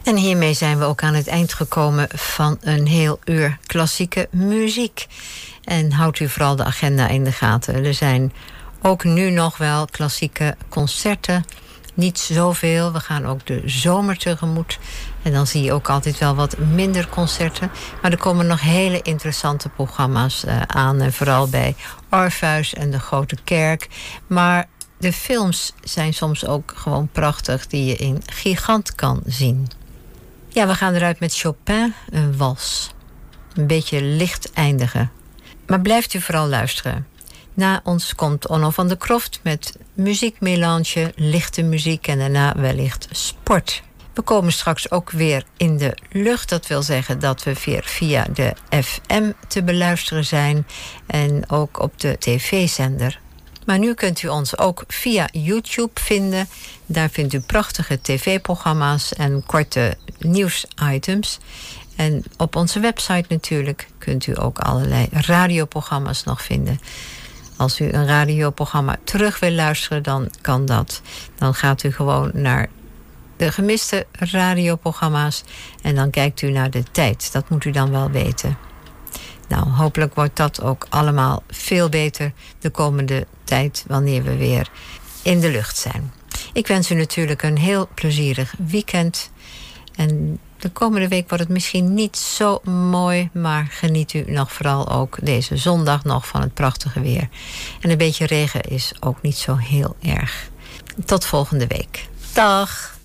En hiermee zijn we ook aan het eind gekomen van een heel uur klassieke muziek. En houdt u vooral de agenda in de gaten. Er zijn ook nu nog wel klassieke concerten. Niet zoveel. We gaan ook de zomer tegemoet. En dan zie je ook altijd wel wat minder concerten. Maar er komen nog hele interessante programma's aan. En vooral bij Orpheus en de Grote Kerk. Maar de films zijn soms ook gewoon prachtig, die je in Gigant kan zien. Ja, we gaan eruit met Chopin, een wals. Een beetje licht eindigen. Maar blijft u vooral luisteren. Na ons komt Onno van der Kroft met muziekmelange, lichte muziek en daarna wellicht sport. We komen straks ook weer in de lucht. Dat wil zeggen dat we weer via de FM te beluisteren zijn en ook op de tv-zender. Maar nu kunt u ons ook via YouTube vinden. Daar vindt u prachtige tv-programma's en korte nieuwsitems. En op onze website natuurlijk kunt u ook allerlei radioprogramma's nog vinden. Als u een radioprogramma terug wil luisteren, dan kan dat. Dan gaat u gewoon naar de gemiste radioprogramma's en dan kijkt u naar de tijd. Dat moet u dan wel weten. Nou, hopelijk wordt dat ook allemaal veel beter de komende tijd, wanneer we weer in de lucht zijn. Ik wens u natuurlijk een heel plezierig weekend. En de komende week wordt het misschien niet zo mooi, maar geniet u nog vooral ook deze zondag nog van het prachtige weer. En een beetje regen is ook niet zo heel erg. Tot volgende week. Dag!